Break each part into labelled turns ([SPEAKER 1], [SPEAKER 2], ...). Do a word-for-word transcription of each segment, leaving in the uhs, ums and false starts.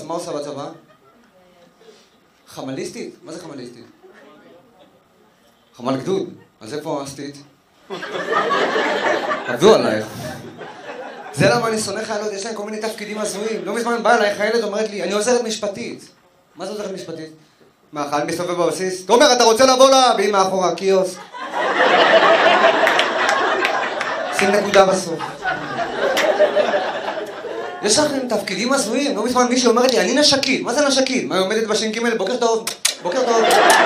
[SPEAKER 1] אז מה עושה בצבא? חמליסטית? מה זה חמליסטית? חמל גדוד. אז איפה עשתית? עבדו עלייך. זה למה אני שונא חיילות, יש להם כל מיני תפקידים הזויים. לא מזמן באה אליי חיילת ואומרת לי, אני עוזרת משפטית. מה זה עוזרת משפטית? מה, חייל מסתובב בבסיס? תומר, אתה רוצה לבוא לה? והיא מאחורה, קיוסק. שים נקודה בסוף. יש לכם תפקידים הזויים. לא מזמן מישהי אומרת לי, אני נשקית. מה זה נשקית? מה, היא עומדת בשין קימל? בוקר טוב. בוקר טוב.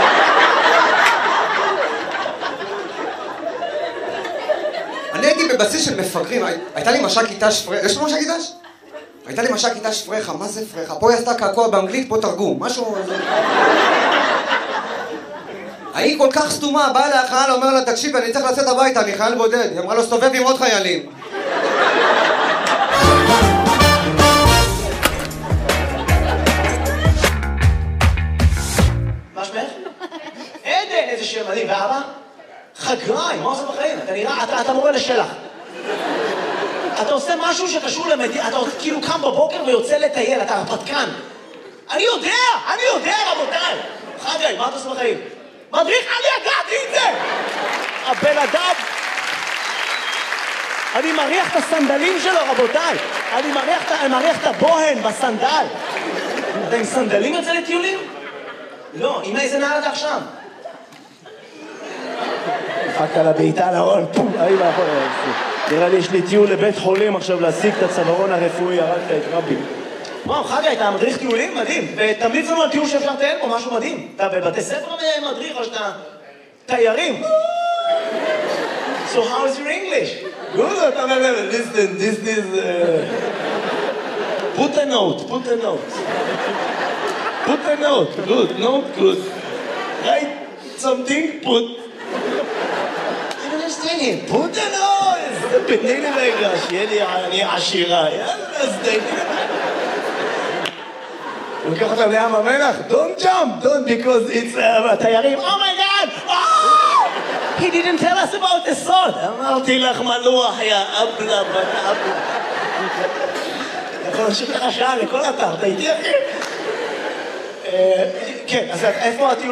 [SPEAKER 1] אני הייתי בבסיס של מפגרים, הייתה לי מש"ק כיתה שפרחה, יש לו מש"ק כיתה? הייתה לי מש"ק כיתה שפרחה, מה זה פרחה? פה היא עשתה קעקוע באנגלית, פה תרגום, משהו... היא כל כך סתומה, באה אליה החייל, אומר לה, תקשיב, אני צריך לצאת הביתה, אני חייל בודד. היא אמרה לו, סתובב עם עוד חיילים.
[SPEAKER 2] מה שמך? עדן, איזה שם מדהים, ואבא? חגי, מה עושה בחיים? אתה נראה, אתה, אתה מורה לשלח. אתה עושה משהו שקשור למדינה, אתה כאילו קם בבוקר ויוצא לטייל, אתה הרפתקן. אני יודע, אני יודע, רבותיי. חגי, מה אתה עושה בחיים? מדריך, אני ידעתי את זה! הבן אדם... אני מריח את הסנדלים שלו, רבותיי. אני מריח, אני מריח את הבוהן בסנדל. אתה עם סנדלים יוצא לטיולים? לא, עם איזה נעל אתה עכשיו? דפקת לה בעיטה להון, פום, היי מאחור. נראה לי יש לי טיול לבית חולים עכשיו להשיג את הצווארון הרפואי, הרגת את רבי. וואו, חגי, אתה מדריך טיולים? מדהים. ותמליץ לנו על טיול שאפשר לטייל פה, משהו מדהים. אתה בבתי ספר מדריך או שאתה תיירים? So how is your English? Good, אתה אומר, listen, this is... Put a note, put a note. Put a note, good, note, good. Write something, put... I don't understand him. Put a note! תני לי רגע, שיהיה לי אני עשירה. יאללה, אז תני לי. הוא לוקח אותם לים המלח, don't jump, don't, because it's התיירים, oh my god, oh! He didn't tell us about the salt. אמרתי לך מלוח, יא אבלה, בת אבלה. יכול להמשיך לך שעה לכל אתר, אתה איתי אחי? כן, אז איפה הטיול?